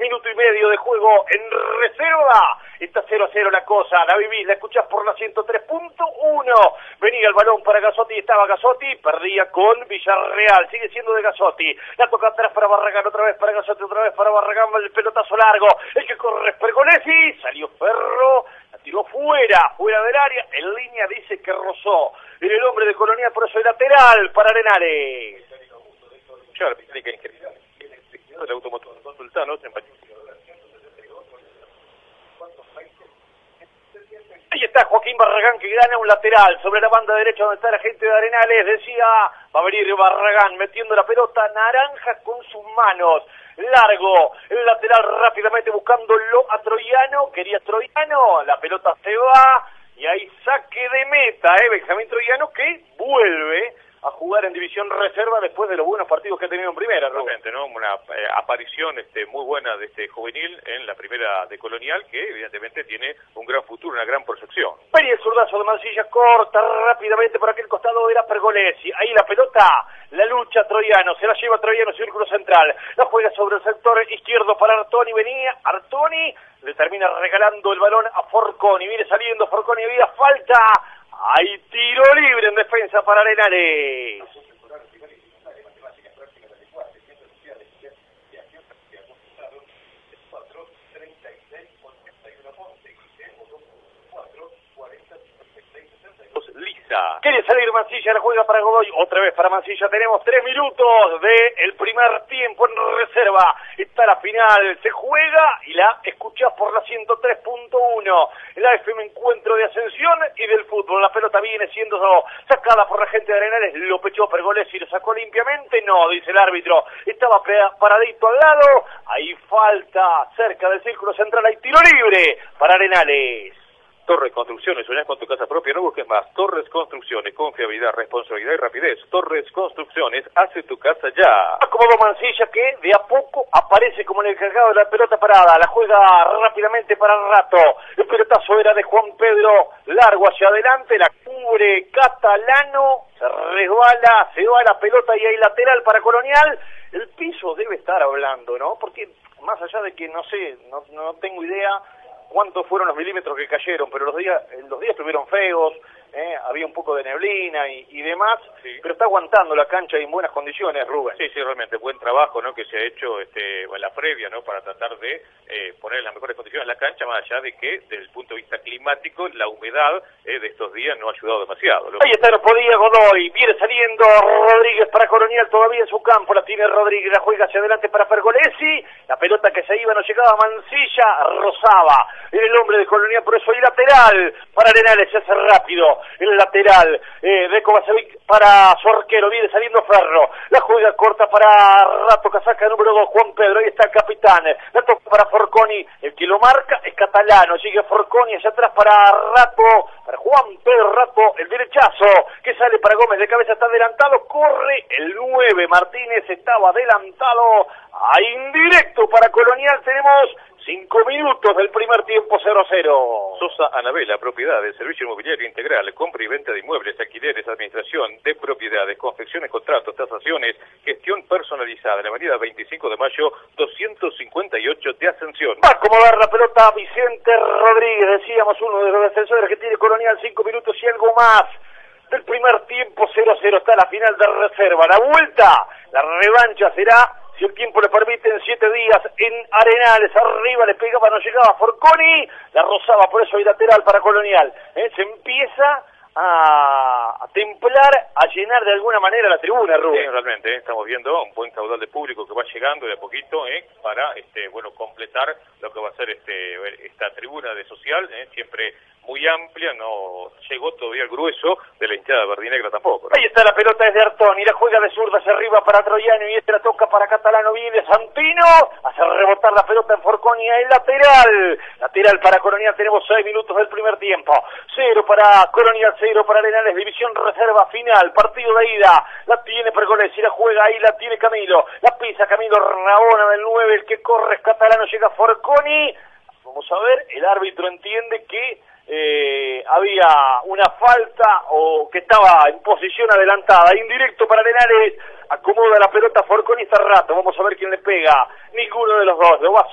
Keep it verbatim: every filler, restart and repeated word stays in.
minuto y medio de juego en reserva. Está cero a cero la cosa, la vivís, la escuchás por la ciento tres punto uno. Venía el balón para Gazzotti, estaba Gazzotti, perdía con Villarreal, sigue siendo de Gazzotti. La toca atrás para Barragán, otra vez para Gazzotti, otra vez para Barragán, el pelotazo largo. El que corre es Pergolesi, salió Ferro, la tiró fuera, fuera del área. En línea dice que rozó. En el hombre de Colonial, por eso el lateral para Arenales. El automotor Sultano, ahí está Joaquín Barragán que gana un lateral sobre la banda derecha donde está la gente de Arenales. Decía, va a venir Barragán metiendo la pelota naranja con sus manos. Largo, el lateral rápidamente buscándolo a Troyano. Quería Troyano, la pelota se va y ahí saque de meta, eh, Benjamín Troyano que vuelve a jugar en división reserva después de los buenos partidos que ha tenido en primera. Realmente, ¿no? Una eh, aparición este, muy buena de este juvenil en la primera de Colonial, que evidentemente tiene un gran futuro, una gran proyección. Peri el zurdazo de Mancilla, corta rápidamente por aquel costado, era Pergolesi. Ahí la pelota, la lucha Troyano, se la lleva Troyano, círculo central. La juega sobre el sector izquierdo para Artoni, venía Artoni, le termina regalando el balón a Forconi. Viene saliendo Forconi, había falta. Hay tiro libre en defensa para Arenales. Lisa. Quiere salir Mancilla, la juega para Godoy, otra vez para Mancilla. Tenemos tres minutos del primer tiempo en reserva. Está la final, se juega y la escuchás por la ciento tres punto uno. El A F M Encuentro de Ascensión y del Fútbol. La pelota viene siendo sacada por la gente de Arenales, lo pechó Pergolesi y lo sacó limpiamente. No, dice el árbitro, estaba paradito al lado. Hay falta cerca del círculo central, hay tiro libre para Arenales. Torres Construcciones, soñás con tu casa propia, no busques más. Torres Construcciones, confiabilidad, responsabilidad y rapidez. Torres Construcciones, hace tu casa ya. Acomodo Mancilla que de a poco aparece como en el cargado de la pelota parada. La juega rápidamente para el rato. El pelotazo era de Juan Pedro, largo hacia adelante, la cubre Catalano, se resbala, se va la pelota y hay lateral para Colonial. El piso debe estar hablando, ¿no? Porque más allá de que no sé, no, no tengo idea cuántos fueron los milímetros que cayeron, pero los días los días estuvieron feos, eh, había un poco de neblina y, y demás, sí. Pero está aguantando la cancha en buenas condiciones, Rubén. Sí, sí, realmente, buen trabajo, ¿no?, que se ha hecho este, en la previa, ¿no?, para tratar de eh, poner en las mejores condiciones la cancha, más allá de que, desde el punto de vista climático, la humedad eh, de estos días no ha ayudado demasiado. ¿no? Ahí está, no podía Godoy, viene saliendo Rodríguez para Colonial, todavía en su campo, la tiene Rodríguez, la juega hacia adelante para Pergolesi, la pelota que se iba no llegaba, Mancilla, rozaba, era el hombre de Colonial, por eso hay lateral para Arenales, se hace rápido, el lateral eh, de Kovacevic para su arquero, viene saliendo Ferro, la juega corta para Rato, casaca número dos, Juan Pedro, ahí está el capitán, la toca para Forconi, el que lo marca es Catalano, sigue Forconi hacia atrás para Rato, para Juan Pedro Rato, el derechazo, que sale para Gómez, de cabeza está adelantado, corre el nueve, Martínez estaba adelantado, a indirecto para Colonial, tenemos cinco minutos del primer tiempo, cero a cero. Sosa Anabela, propiedades, servicio inmobiliario integral, compra y venta de inmuebles, alquileres, administración de propiedades, confecciones, contratos, tasaciones, gestión personalizada, en la avenida veinticinco de mayo, doscientos cincuenta y ocho de Ascensión. Va a acomodar la pelota Vicente Rodríguez, decíamos uno de los defensores que tiene Colonial, cinco minutos y algo más del primer tiempo, cero a cero, está la final de reserva. La vuelta, la revancha será, si el tiempo le permite, en siete días en Arenales. Arriba le pegaba, no llegaba Forconi, la rozaba, por eso hay lateral para Colonial. ¿Eh? Se empieza a, a templar, a llenar de alguna manera la tribuna, Rubén. Sí, realmente, ¿eh? Estamos viendo un buen caudal de público que va llegando de a poquito, ¿eh?, para este, bueno, completar lo que va a ser este, esta tribuna de social, ¿eh?, siempre muy amplia, no llegó todavía el grueso de la hinchada verdinegra tampoco, ¿no? Ahí está la pelota, es de Artoni, la juega de zurda hacia arriba para Troyano y este la toca para Catalano, viene Santino, hace rebotar la pelota en Forconi, el lateral, lateral para Colonial, tenemos seis minutos del primer tiempo, cero para Colonial, cero para Arenales, división reserva final, partido de ida, la tiene Pergolesi, la juega ahí, la tiene Camilo, la pisa Camilo, Rabona del nueve, el que corre es Catalano, llega Forconi, vamos a ver, el árbitro entiende que eh, había una falta o que estaba en posición adelantada, indirecto para Arenales, acomoda la pelota Forconi, está rato, vamos a ver quién le pega, ninguno de los dos, lo va a